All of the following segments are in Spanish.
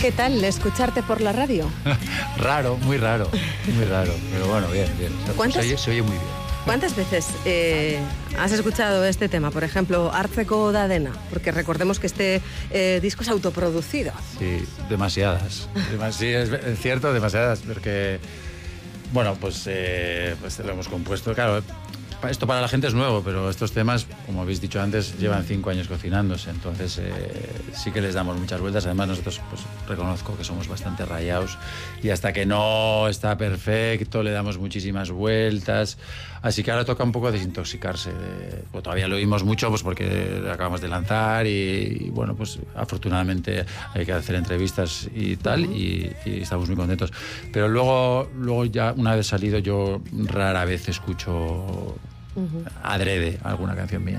¿Qué tal escucharte por la radio? Raro, muy raro, pero bueno, bien. Se oye muy bien. ¿Cuántas veces has escuchado este tema? Por ejemplo, Hartzeko da dena, porque recordemos que este disco es autoproducido. Sí, demasiadas. Sí, es cierto, demasiadas, porque, bueno, pues lo hemos compuesto. Claro, esto para la gente es nuevo, pero estos temas, como habéis dicho antes, llevan 5 años cocinándose, entonces sí que les damos muchas vueltas. Además, nosotros pues reconozco que somos bastante rayados y hasta que no está perfecto le damos muchísimas vueltas. Así que ahora toca un poco desintoxicarse. Pues todavía lo oímos mucho pues porque acabamos de lanzar y bueno, pues afortunadamente hay que hacer entrevistas y tal, y estamos muy contentos. Pero luego ya una vez salido, yo rara vez escucho adrede alguna canción mía.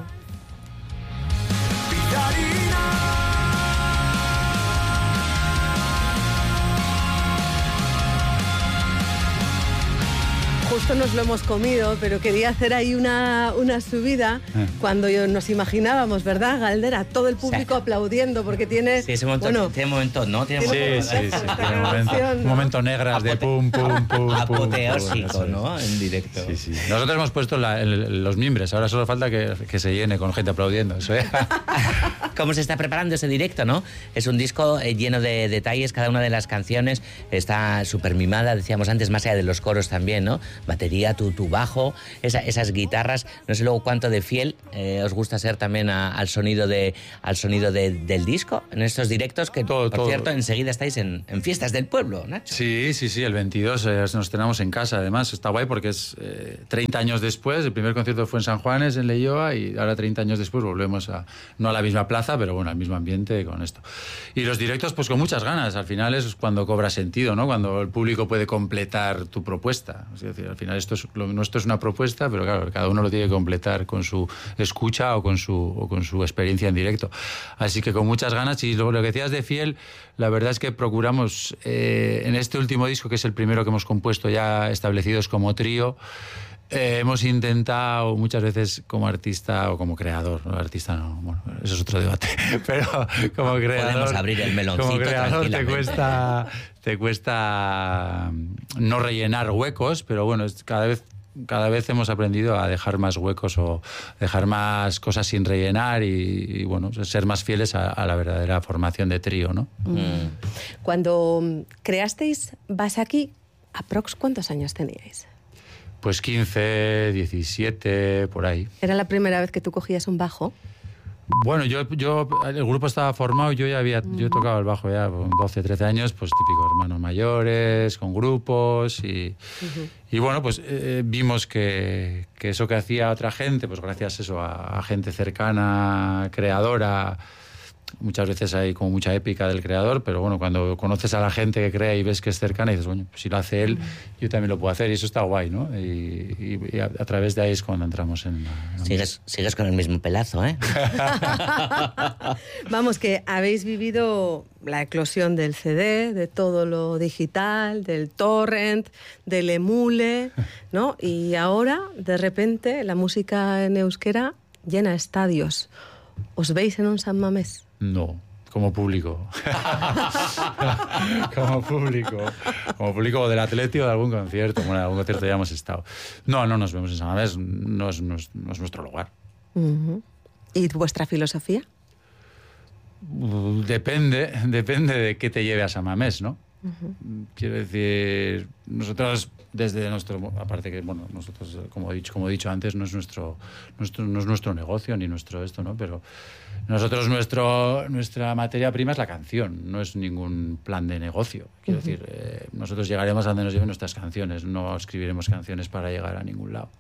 Justo nos lo hemos comido, pero quería hacer ahí una subida cuando nos imaginábamos, ¿verdad, Galdera? Todo el público aplaudiendo porque tiene... Sí, ese momento, tiene momentos, ¿no? Sí, un momento negras de pum, pum, pum. Apoteósico, ¿no? En directo. Sí. Nosotros hemos puesto los mimbres, ahora solo falta que se llene con gente aplaudiendo. Eso, ¿Cómo se está preparando ese directo, no? Es un disco lleno de detalles, cada una de las canciones está súper mimada, decíamos antes, más allá de los coros también, ¿no? Batería, tu bajo, esas guitarras. No sé luego cuánto de fiel os gusta ser también al sonido del disco en estos directos que, por cierto, enseguida estáis en fiestas del pueblo, Nacho. Sí, el 22 nos estrenamos en casa. Además, está guay porque es 30 años después. El primer concierto fue en San Juanes, en Leioa, y ahora 30 años después volvemos no a la misma plaza, pero bueno, al mismo ambiente con esto. Y los directos, pues con muchas ganas. Al final es cuando cobra sentido, ¿no? Cuando el público puede completar tu propuesta. Es decir, al final lo nuestro es una propuesta, pero claro, cada uno lo tiene que completar con su escucha o con su experiencia en directo. Así que con muchas ganas. Y lo que decías de fiel, la verdad es que procuramos en este último disco, que es el primero que hemos compuesto ya establecidos como trío, hemos intentado muchas veces como artista o como creador, no artista no, bueno, eso es otro debate, pero como creador, podemos abrir el meloncito, como creador te cuesta no rellenar huecos, pero bueno, cada vez hemos aprendido a dejar más huecos o dejar más cosas sin rellenar y bueno, ser más fieles a la verdadera formación de trío, ¿no? Cuando creasteis Vas Aquí, aprox, ¿cuántos años teníais? Pues 15, 17, por ahí. ¿Era la primera vez que tú cogías un bajo? Bueno, el grupo estaba formado, yo tocaba el bajo ya con 12, 13 años, pues típico, hermanos mayores, con grupos y bueno, pues vimos que eso que hacía otra gente, pues gracias a gente cercana, creadora. Muchas veces hay como mucha épica del creador, pero bueno, cuando conoces a la gente que crea y ves que es cercana, y dices, bueno, pues si lo hace él, yo también lo puedo hacer, y eso está guay, ¿no? Y a través de ahí es cuando entramos en... Sigues con el mismo pelazo, ¿eh? Vamos, que habéis vivido la eclosión del CD, de todo lo digital, del torrent, del emule, ¿no? Y ahora, de repente, la música en euskera llena estadios. ¿Os veis en un San Mamés? No, como público. Como público del Atleti o de algún concierto. Bueno, en algún concierto ya hemos estado. No nos vemos en San Mamés, no es nuestro lugar. ¿Y vuestra filosofía? Depende de qué te lleve a San Mamés, ¿no? Quiero decir, nosotros desde nuestro, aparte que bueno, nosotros como he dicho antes, no es nuestro negocio ni nuestro esto, ¿no? Pero nosotros nuestra materia prima es la canción, no es ningún plan de negocio. Quiero decir, nosotros llegaremos a donde nos lleven nuestras canciones, no escribiremos canciones para llegar a ningún lado.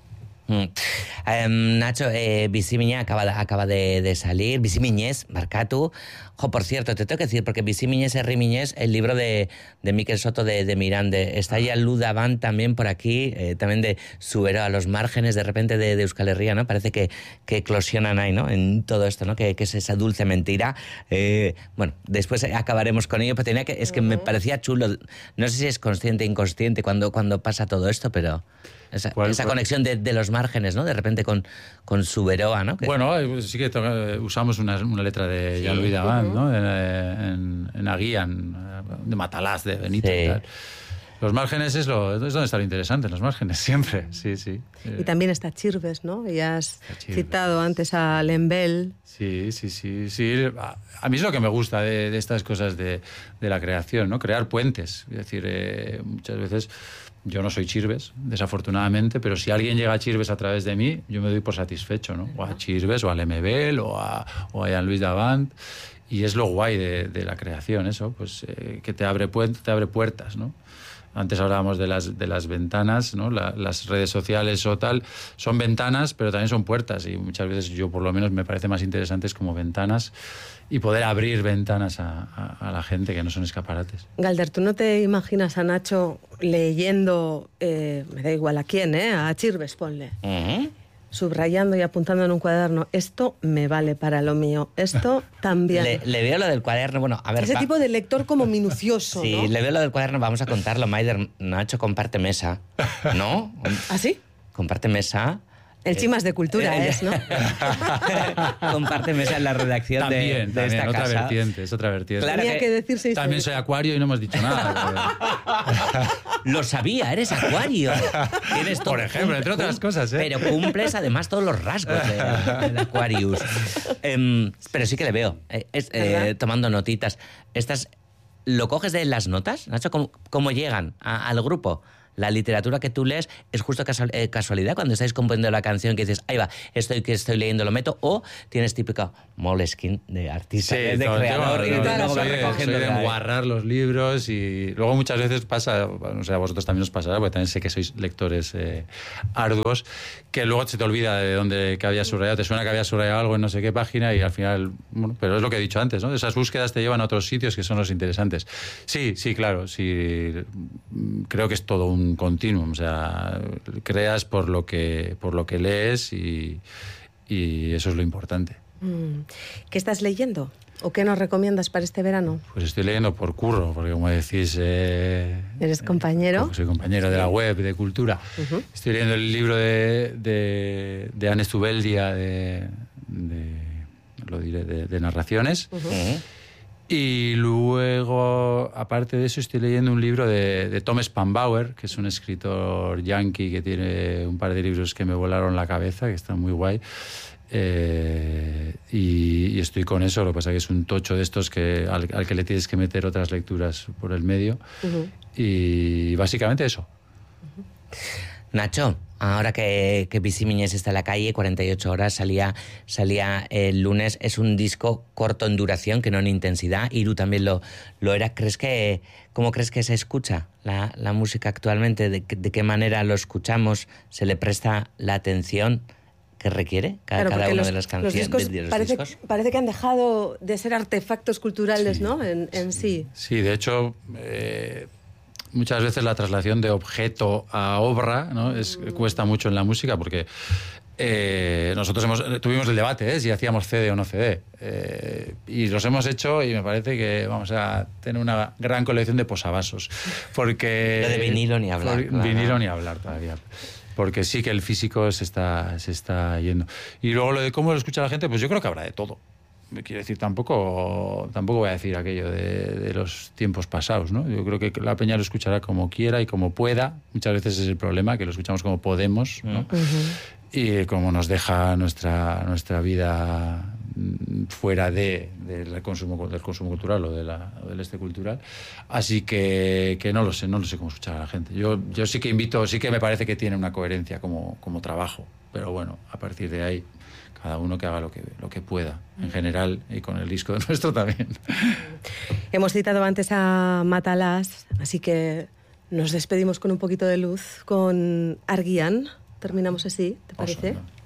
Nacho, Bizimiña acaba de salir, Bizimiñez, Barkatu. Por cierto, te tengo que decir, porque Bizimiñez es Rimiñez, el libro de Miquel Soto de Mirande. Está ya Luda Van también por aquí, también de Subero, a los márgenes de repente de Euskal Herria, ¿no? Parece que eclosionan ahí, ¿no? En todo esto, ¿no? Que es esa dulce mentira. Bueno, después acabaremos con ello, pero es que me parecía chulo. No sé si es consciente o inconsciente cuando pasa todo esto, pero... Esa conexión de los márgenes, ¿no? De repente con Suberoa, ¿no? Bueno, sí que usamos una letra de Jean-Louis Davan, ¿no? En en Aguian, de Matalaz, de Benito Sí. y tal. Los márgenes es donde está lo interesante, en los márgenes, siempre, sí. Y también está Chirves, ¿no? Y has Chirves. citado antes a Lembel. Sí. A mí es lo que me gusta de estas cosas de la creación, ¿no? Crear puentes. Es decir, muchas veces yo no soy Chirves, desafortunadamente, pero si alguien llega a Chirves a través de mí, yo me doy por satisfecho, ¿no? O a Chirves, o a Lemebel, o a Jean-Louis Davant. Y es lo guay de la creación, eso, pues que te abre puertas, ¿no? Antes hablábamos de las ventanas, ¿no? Las redes sociales o tal son ventanas, pero también son puertas, y muchas veces yo por lo menos me parece más interesantes como ventanas, y poder abrir ventanas a la gente, que no son escaparates. Galder, ¿tú no te imaginas a Nacho leyendo, me da igual a quién, a Chirves, ponle, subrayando y apuntando en un cuaderno, esto me vale para lo mío, esto también? Le veo lo del cuaderno, bueno, a ver... Ese tipo de lector como minucioso, Sí, ¿no? le veo lo del cuaderno, vamos a contarlo, Maider. Nacho comparte mesa, ¿no? ¿Ah, sí? Comparte mesa... El Chimas de Cultura es, ¿no? Comparte mesa en la redacción También, de esta otra casa. vertiente, es otra vertiente. Claro Tenía que decirse También soy acuario y no hemos dicho nada. Lo sabía, eres acuario. Tienes todo, Por ejemplo, entre otras cosas, ¿eh? Pero cumples además todos los rasgos del Aquarius. Pero sí que le veo, tomando notitas. ¿Lo coges de las notas, Nacho? ¿Cómo llegan al grupo? La literatura que tú lees es justo casualidad cuando estáis componiendo la canción que dices, ahí va, estoy leyendo, lo meto, o tienes típico Moleskine de artista, de creador, y luego vas recogiendo. Soy de enguarrar los libros, y luego muchas veces pasa, o sea, a vosotros también os pasará, porque también sé que sois lectores arduos, que luego se te olvida de dónde que había subrayado, te suena que había subrayado algo en no sé qué página, y al final, bueno, pero es lo que he dicho antes, ¿no? Esas búsquedas te llevan a otros sitios que son los interesantes. Sí, claro, sí, creo que es todo un continuum, o sea, creas por lo que lees, y eso es lo importante. ¿Qué estás leyendo? ¿O qué nos recomiendas para este verano? Pues estoy leyendo por curro, porque como decís... ¿Eres compañero? Soy compañero de la web, de Cultura. Estoy leyendo el libro de Anne Zubeldia, de narraciones. Y luego, aparte de eso, estoy leyendo un libro de Tom Spanbauer, que es un escritor yankee que tiene un par de libros que me volaron la cabeza, que están muy guay. Y estoy con eso, lo que pasa es que es un tocho de estos al que le tienes que meter otras lecturas por el medio. Y básicamente eso. Nacho, ahora que Bisimiñés está en la calle, 48 horas, salía el lunes, es un disco corto en duración, que no en intensidad. Iru también lo era. ¿Cómo crees que se escucha la música actualmente? ¿De qué manera lo escuchamos? ¿Se le presta la atención que requiere cada una de las canciones? Los discos parece que han dejado de ser artefactos culturales, sí, ¿no? En sí. Sí, de hecho... muchas veces la traslación de objeto a obra, ¿no? Cuesta mucho en la música, porque nosotros tuvimos el debate, si hacíamos CD o no CD, y los hemos hecho, y me parece que vamos a tener una gran colección de posavasos, porque... Lo de vinilo ni hablar. Vinilo ni hablar todavía. Porque sí que el físico se está yendo. Y luego lo de cómo lo escucha la gente, pues yo creo que habrá de todo. Quiero decir, tampoco voy a decir aquello de los tiempos pasados, ¿no? Yo creo que la peña lo escuchará como quiera y como pueda. Muchas veces es el problema, que lo escuchamos como podemos, ¿no? Y como nos deja nuestra vida fuera del consumo cultural o del cultural. Así que no lo sé cómo escuchar a la gente. Yo sí que invito, sí que me parece que tiene una coherencia como trabajo, pero bueno, a partir de ahí cada uno que haga lo que pueda, en general, y con el disco nuestro también. Hemos citado antes a Matalaz, así que nos despedimos con un poquito de luz, con Arguian. Terminamos así, ¿te parece?